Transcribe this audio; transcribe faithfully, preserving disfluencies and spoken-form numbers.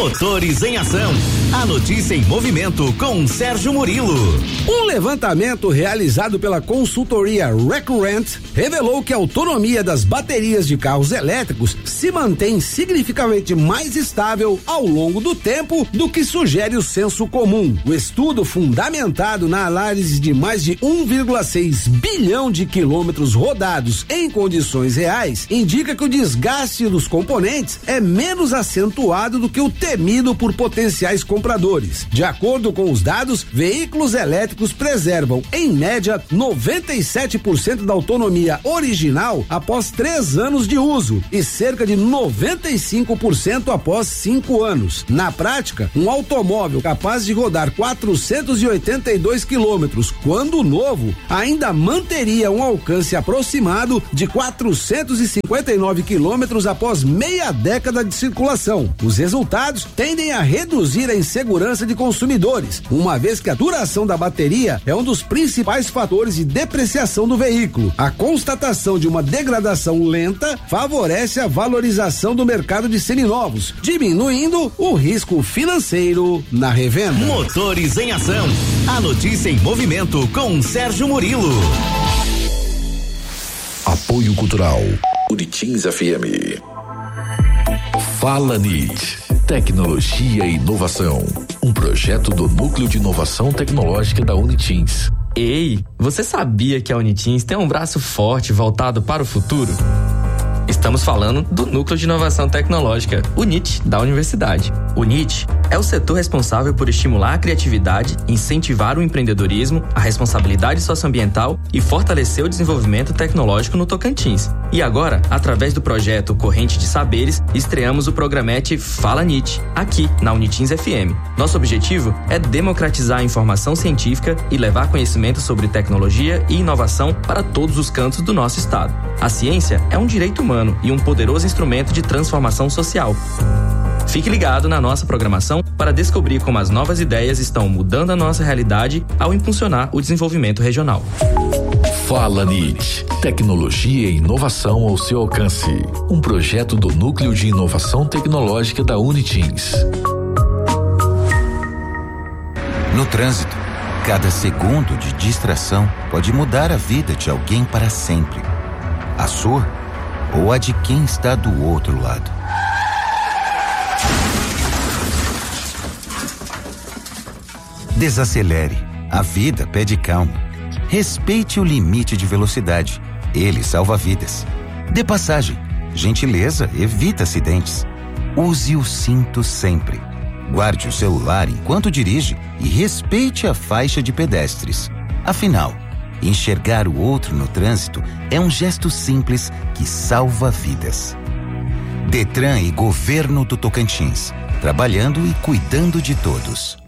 Motores em Ação. A notícia em movimento com Sérgio Murilo. Um levantamento realizado pela consultoria Recurrent revelou que a autonomia das baterias de carros elétricos se mantém significativamente mais estável ao longo do tempo do que sugere o senso comum. O estudo, fundamentado na análise de mais de um vírgula seis bilhão de quilômetros rodados em condições reais, indica que o desgaste dos componentes é menos acentuado do que o temido por potenciais compradores. De acordo com os dados, veículos elétricos preservam, em média, noventa e sete por cento da autonomia original após três anos de uso e cerca de noventa e cinco por cento após cinco anos. Na prática, um automóvel capaz de rodar quatrocentos e oitenta e dois quilômetros, quando novo, ainda manteria um alcance aproximado de quatrocentos e cinquenta e nove quilômetros após meia década de circulação. Os resultados tendem a reduzir a insegurança de consumidores, uma vez que a duração da bateria é um dos principais fatores de depreciação do veículo. A constatação de uma degradação lenta favorece a valorização do mercado de seminovos, diminuindo o risco financeiro na revenda. Motores em Ação. A notícia em movimento com Sérgio Murilo. Apoio Cultural Unitins F M. Fala N I T. Tecnologia e inovação. Um projeto do Núcleo de Inovação Tecnológica da Unitins. Ei, você sabia que a Unitins tem um braço forte voltado para o futuro? Estamos falando do Núcleo de Inovação Tecnológica, o N I T, da universidade. O N I T é o setor responsável por estimular a criatividade, incentivar o empreendedorismo, a responsabilidade socioambiental e fortalecer o desenvolvimento tecnológico no Tocantins. E agora, através do projeto Corrente de Saberes, estreamos o programete Fala N I T, aqui na Unitins F M. Nosso objetivo é democratizar a informação científica e levar conhecimento sobre tecnologia e inovação para todos os cantos do nosso estado. A ciência é um direito humano e um poderoso instrumento de transformação social. Fique ligado na nossa programação para descobrir como as novas ideias estão mudando a nossa realidade ao impulsionar o desenvolvimento regional. Fala N I T. Tecnologia e inovação ao seu alcance. Um projeto do Núcleo de Inovação Tecnológica da Unitins. No trânsito, cada segundo de distração pode mudar a vida de alguém para sempre. A sua ou a de quem está do outro lado. Desacelere. A vida pede calma. Respeite o limite de velocidade. Ele salva vidas. Dê passagem. Gentileza evita acidentes. Use o cinto sempre. Guarde o celular enquanto dirige e respeite a faixa de pedestres. Afinal, enxergar o outro no trânsito é um gesto simples que salva vidas. Detran e Governo do Tocantins, trabalhando e cuidando de todos.